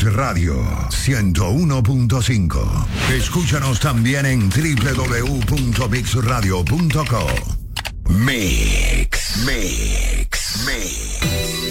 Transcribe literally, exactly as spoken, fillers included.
Radio ciento uno punto cinco. Escúchanos también en doble u doble u doble u punto mix radio punto com. Mix.